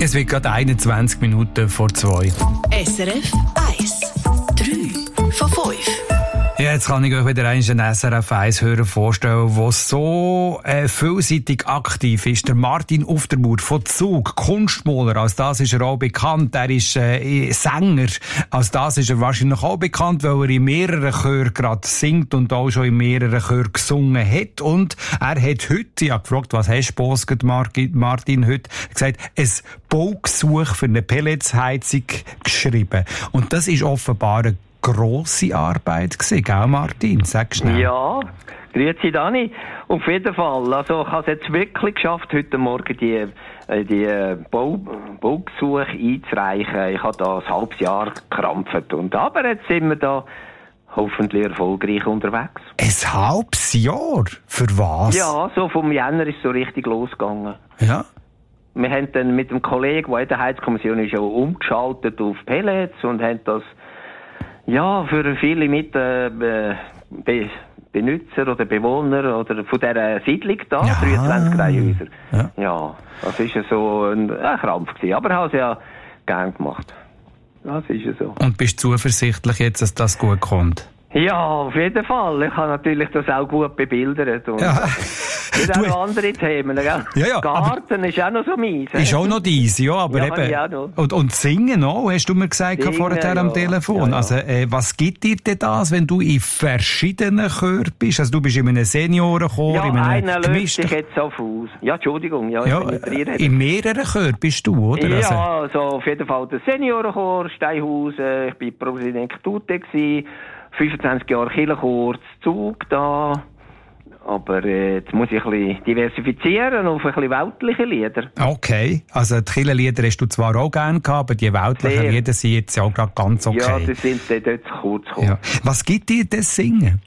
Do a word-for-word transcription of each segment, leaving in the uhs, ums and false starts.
Es wird gerade einundzwanzig Minuten vor zwei. S R F eins. drei von fünf. Ja, jetzt kann ich euch wieder einen S R F eins-Hörer vorstellen, der so äh, vielseitig aktiv ist. Der Martin Uftermuth von Zug, Kunstmaler, als das ist er auch bekannt. Er ist äh, Sänger, als das ist er wahrscheinlich auch bekannt, weil er in mehreren Chören gerade singt und auch schon in mehreren Chören gesungen hat. Und er hat heute, ich habe gefragt, was hast du postet, Martin, heute gesagt, ein Baugesuch für eine Pelletsheizung geschrieben. Und das ist offenbar eine grosse Arbeit gewesen, gell Martin? Sag schnell. Ja, grüezi Dani. Auf jeden Fall. Also ich habe es jetzt wirklich geschafft, heute Morgen die, die Bau, Baugesuche einzureichen. Ich habe da ein halbes Jahr gekrampft. Und, aber jetzt sind wir da hoffentlich erfolgreich unterwegs. Ein halbes Jahr? Für was? Ja, so vom Jänner ist es so richtig losgegangen. Ja. Wir haben dann mit dem Kollegen, der in der Heizkommission ist, auch umgeschaltet auf Pellets und haben das ja, für viele mit äh, Be- Benutzer oder Bewohner oder von dieser Siedlung da, ja. dreiundzwanzig Reihenhäuser. Ja. ja, das war so ein, ein Krampf gewesen. Aber ich habe es ja gern gemacht. Das ist ja so. Und bist du zuversichtlich jetzt, dass das gut kommt? Ja, auf jeden Fall. Ich habe natürlich das auch gut bebildert. Und ja. Mit auch noch andere Themen, gell? Ja, ja, Garten ist auch noch so meins. Ist auch noch deins, ja, aber ja, eben. Ich auch noch. Und, und singen auch, hast du mir gesagt Singen, vorher am ja. Telefon. Ja, ja. Also, äh, was gibt dir denn das, wenn du in verschiedenen Chören bist? Also, du bist in einem Seniorenchor, Ja, in einem einer löst gemischten... sich jetzt auf aus. Ja, Entschuldigung, ja, Ja, ich bin nicht in mehreren Chören bist du, oder? Ja, also auf jeden Fall der Seniorenchor, Steinhausen, ich war Präsident Tute gsi, fünfundzwanzig Jahre Kirchenchor, Zug da. Aber äh, jetzt muss ich ein bisschen diversifizieren auf ein bisschen weltliche Lieder. Okay, also die Kirchenlieder hast du zwar auch gerne gehabt, aber die weltlichen Sehr. Lieder sind jetzt auch gerade ganz okay. Ja, die sind äh, dort zu kurz gekommen. Ja. Was gibt dir das Singen?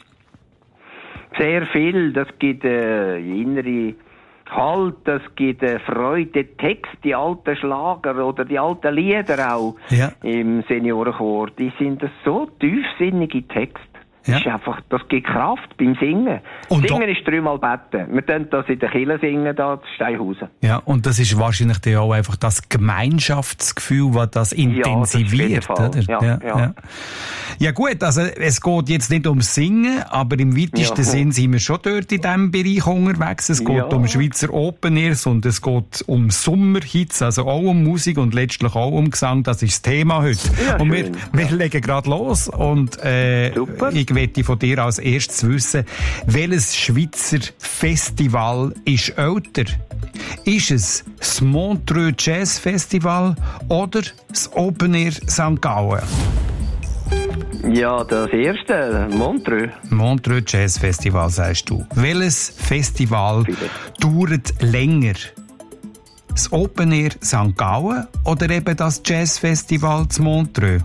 Sehr viel, das gibt äh, innere Halt, das gibt äh, Freude, Text, die alten Schlager oder die alten Lieder auch Ja. im Seniorenchor, die sind so tiefsinnige Texte. Ja. Das ist einfach, das gibt Kraft beim Singen. Und Singen da- ist dreimal beten. Wir können das in der Kirche singen, da in Steinhausen. Ja, und das ist wahrscheinlich dann auch einfach das Gemeinschaftsgefühl, das das intensiviert, das auf oder? jeden Fall. Ja, ja. ja. Ja gut, also es geht jetzt nicht ums Singen, aber im weitesten Ja. Sinn sind wir schon dort in diesem Bereich unterwegs. Es geht Ja. um Schweizer Open Airs und es geht um Sommerhits, also auch um Musik und letztlich auch um Gesang. Das ist das Thema heute. Ja, und wir, schön. wir legen gerade los und äh, Super. ich möchte von dir als erstes wissen, welches Schweizer Festival ist älter? Ist es das Montreux Jazz Festival oder das Open Air Sankt Gallen? Ja, das erste, Montreux. Montreux Jazz Festival, sagst du. Welches Festival Bitte. dauert länger? Das Open Air Sankt Gallen oder eben das Jazz Festival zu Montreux?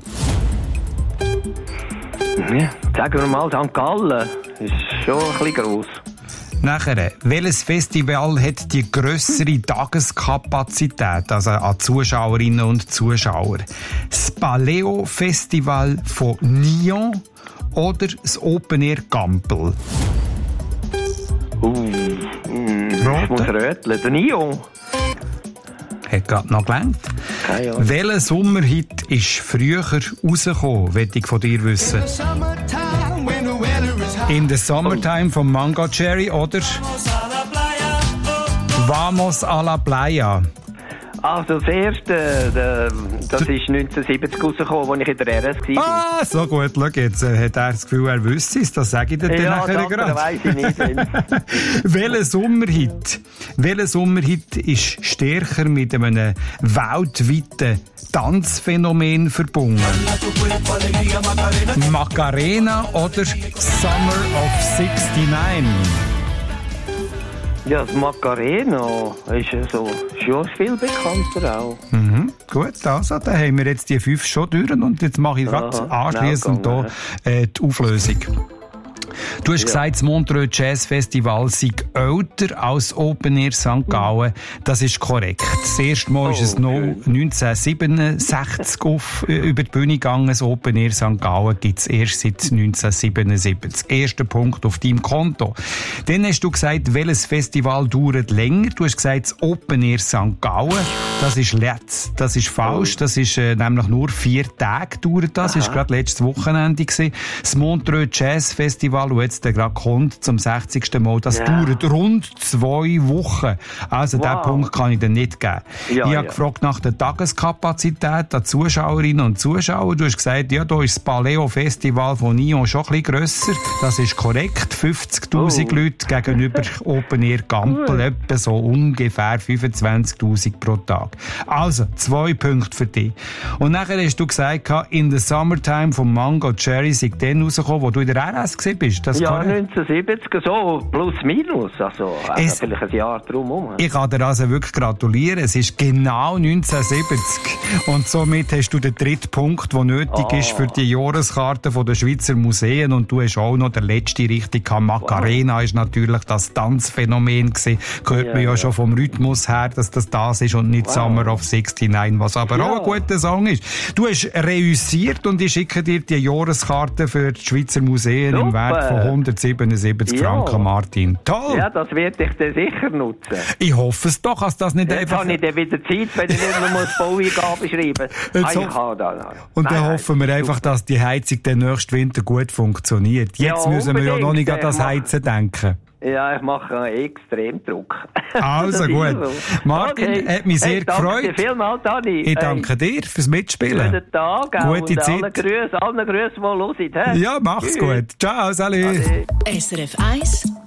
Ja, sagen wir mal, Sankt Gallen ist schon ein bisschen gross. Nachher, welches Festival hat die grössere Tageskapazität, also an Zuschauerinnen und Zuschauer? Das Paleo Festival von Nyon oder das Open Air Gampel? Uh, mm, ich Rote? muss röteln. Der Nyon. Hat gerade noch gelangt. Keine Ahnung. Welcher Sommerhit ist früher rausgekommen, möchte ich von dir wissen? In the Summertime von Mango Cherry oder Vamos a la Playa. Also das erste, der, das ist neunzehnhundertsiebzig rausgekommen, als ich in der R S war. Ah, so gut, schau, jetzt äh, hat er das Gefühl, er wüsste es, das sage ich dir dann Ja, nachher das andere gerade. weiss ich nicht. Welcher Sommerhit, welcher Sommerhit ist stärker mit einem weltweiten Tanzphänomen verbunden? Macarena oder Summer of sixty-nine? Ja, das Macarena ist ja so, schon viel bekannter auch. Mhm, gut, also, dann haben wir jetzt die fünf schon durch und jetzt mache ich gerade Aha, anschliessend schnell hier äh, die Auflösung. Du hast Ja. gesagt, das Montreux Jazz Festival sei älter als Open Air Sankt Gallen. Das ist korrekt. Das erste Mal Oh, ist es noch schön. neunzehnhundertsiebenundsechzig auf, äh, über die Bühne gegangen. Das Open Air Sankt Gallen gibt es erst seit neunzehnhundertsiebenundsiebzig. Erster Punkt auf deinem Konto. Dann hast du gesagt, welches Festival dauert länger. Du hast gesagt, das Open Air Sankt Gallen. Das ist letzt. Das ist falsch. Das ist äh, nämlich nur vier Tage dauert das. Das war gerade letztes Wochenende gewesen. Das Montreux Jazz Festival, das jetzt gerade kommt, zum sechzigsten Mal, das Ja. dauert rund zwei Wochen. Also Wow. diesen Punkt kann ich dir nicht geben. Ja, ich habe ja. gefragt nach der Tageskapazität der Zuschauerinnen und Zuschauer. Du hast gesagt, ja, da ist das Paleo Festival von Nyon schon ein bisschen grösser. Das ist korrekt. fünfzigtausend Oh. Leute gegenüber Open Air Gampel. Etwa so ungefähr fünfundzwanzigtausend pro Tag. Also, zwei Punkte für dich. Und nachher hast du gesagt, in the Summertime von Mango Cherry sei dann rausgekommen, wo du in der R S gewesen bist. Das Ja, kann ich- neunzehnhundertsiebzig, so plus minus, also, also Es- vielleicht ein Jahr drumherum. Ich kann dir also wirklich gratulieren. Es ist genau neunzehnhundertsiebzig. Und somit hast du den dritten Punkt, der nötig Oh. ist für die Jahreskarte von der Schweizer Museen. Und du hast auch noch der letzte richtig gehabt. Macarena ist natürlich das Tanzphänomen gewesen. Hört Ja, man ja, ja. schon vom Rhythmus her, dass das das ist und nicht Wow. Summer of neunundsiebzig, was aber Ja. auch ein guter Song ist. Du hast reüssiert und ich schicke dir die Jahreskarte für die Schweizer Museen im Super. Wert von hundertsiebenundsiebzig Ja. Franken, Martin. Toll! Ja, das werde ich dann sicher nutzen. Ich hoffe es doch, dass das nicht Jetzt einfach... habe ich dann wieder Zeit, wenn ich nicht mehr muss Baueingaben schreiben muss. Jetzt Ah, ich hoff- kann da. Und Nein, dann nein, hoffen wir einfach, super. dass die Heizung den nächsten Winter gut funktioniert. Jetzt Ja, müssen wir ja noch nicht an unbedingt. das Ja, Heizen denken. Ja, ich mache einen Extremdruck. Also Das ist gut. so. Martin, Okay. hat mich sehr Hey, danke gefreut. dir vielmals, Dani. Ich danke dir fürs Mitspielen. Guten Tag auch Gute und Zeit. allen Grüßen, allen Grüßen, die hören. hä? Ja, mach's Tschüss. gut. Ciao, salut. Ade. S R F eins